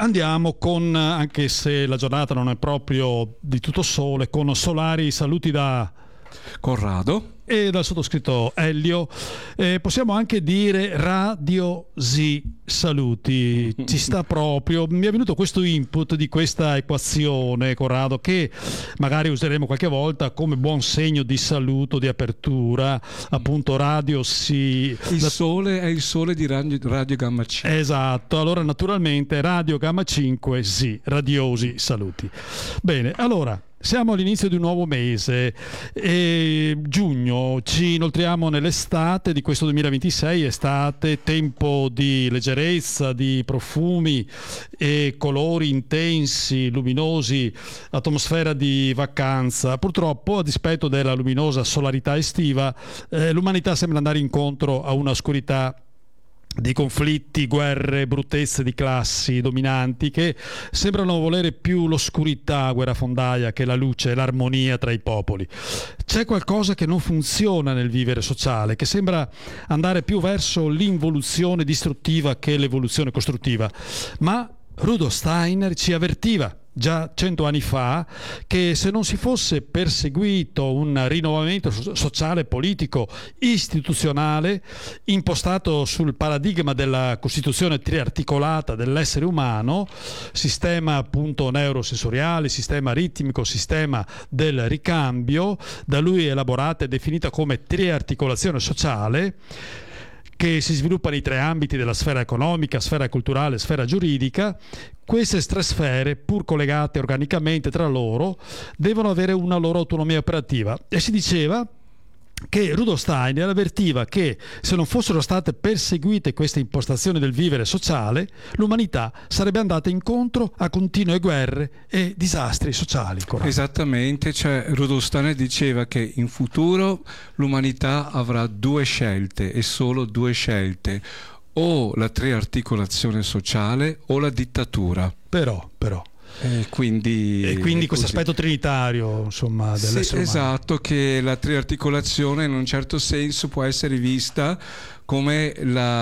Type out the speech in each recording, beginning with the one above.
andiamo con, anche se la giornata non è proprio di tutto sole, con solari saluti da Corrado e dal sottoscritto Elio. Possiamo anche dire radiosi saluti, ci sta proprio. Mi è venuto questo input di questa equazione, Corrado, che magari useremo qualche volta come buon segno di saluto, di apertura. Appunto, radio si... sole è il sole di Radio Gamma 5. Esatto, allora naturalmente Radio Gamma 5, sì, radiosi saluti. Bene, allora siamo all'inizio di un nuovo mese, giugno, ci inoltriamo nell'estate di questo 2026, estate, tempo di leggerezza, di profumi e colori intensi, luminosi, atmosfera di vacanza. Purtroppo, a dispetto della luminosa solarità estiva, l'umanità sembra andare incontro a una oscurità di conflitti, guerre, bruttezze di classi dominanti che sembrano volere più l'oscurità guerrafondaia che la luce e l'armonia tra i popoli. C'è qualcosa che non funziona nel vivere sociale, che sembra andare più verso l'involuzione distruttiva che l'evoluzione costruttiva. Ma Rudolf Steiner ci avvertiva già 100 anni fa che se non si fosse perseguito un rinnovamento sociale, politico, istituzionale impostato sul paradigma della costituzione triarticolata dell'essere umano, sistema appunto neurosensoriale, sistema ritmico, sistema del ricambio, da lui elaborata e definita come triarticolazione sociale, che si sviluppa nei tre ambiti della sfera economica, sfera culturale, sfera giuridica. Queste tre sfere, pur collegate organicamente tra loro, devono avere una loro autonomia operativa. E si diceva che Rudolf Steiner avvertiva che se non fossero state perseguite queste impostazioni del vivere sociale, l'umanità sarebbe andata incontro a continue guerre e disastri sociali. Corrado. Esattamente, cioè Rudolf Steiner diceva che in futuro l'umanità avrà due scelte e solo due scelte: o la triarticolazione sociale o la dittatura. Però Quindi questo aspetto trinitario, insomma, dell'essere umano. Esatto, che la triarticolazione in un certo senso può essere vista come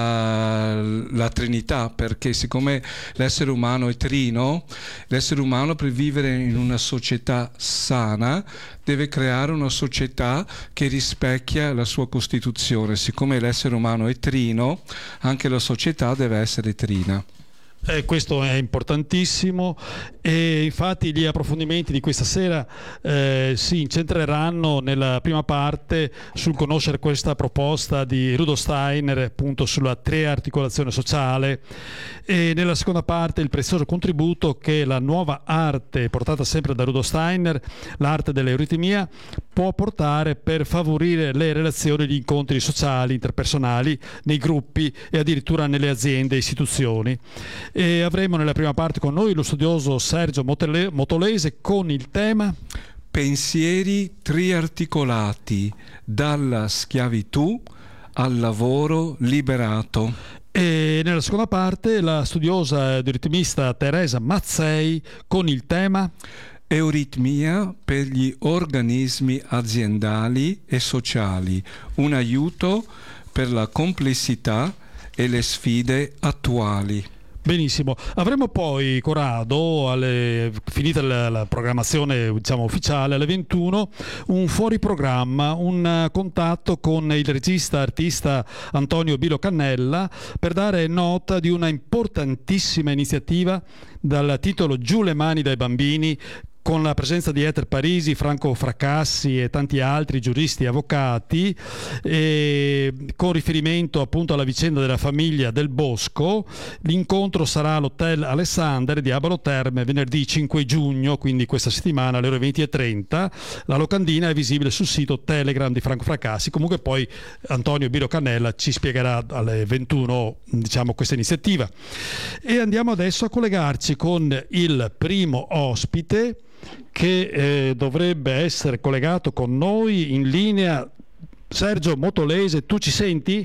la Trinità, perché siccome l'essere umano è trino, l'essere umano per vivere in una società sana deve creare una società che rispecchia la sua costituzione. Siccome l'essere umano è trino, anche la società deve essere trina. Questo è importantissimo, e infatti gli approfondimenti di questa sera si incentreranno nella prima parte sul conoscere questa proposta di Rudolf Steiner, appunto sulla triarticolazione sociale, e nella seconda parte il prezioso contributo che la nuova arte portata sempre da Rudolf Steiner, l'arte dell'euritmia, può portare per favorire le relazioni e gli incontri sociali, interpersonali, nei gruppi e addirittura nelle aziende e istituzioni. E avremo nella prima parte con noi lo studioso Sergio Motolese con il tema Pensieri triarticolati dalla schiavitù al lavoro liberato. E nella seconda parte la studiosa ed ritmista Teresa Mazzei con il tema Euritmia per gli organismi aziendali e sociali, un aiuto per la complessità e le sfide attuali. Benissimo, avremo poi, Corrado, finita la programmazione, diciamo, ufficiale, alle 21, un fuori programma, un contatto con il regista artista Antonio Bilo Cannella per dare nota di una importantissima iniziativa dal titolo Giù le mani dai bambini, con la presenza di Eter Parisi, Franco Fracassi e tanti altri giuristi e avvocati, con riferimento appunto alla vicenda della famiglia Del Bosco. L'incontro sarà all'Hotel Alessander di Abano Terme venerdì 5 giugno, quindi questa settimana, alle ore 20:30. La locandina è visibile sul sito Telegram di Franco Fracassi. Comunque poi Antonio Biro Cannella ci spiegherà alle 21, diciamo, questa iniziativa. E andiamo adesso a collegarci con il primo ospite, che dovrebbe essere collegato con noi in linea. Sergio Motolese, tu ci senti?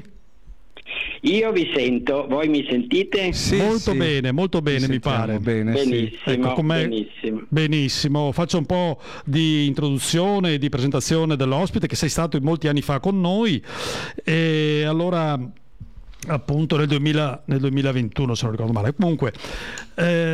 Io vi sento, voi mi sentite? Sì, molto bene, mi pare. Bene, benissimo, ecco, benissimo. Faccio un po' di introduzione e di presentazione dell'ospite, che sei stato molti anni fa con noi, e allora appunto nel 2021, se non ricordo male. Comunque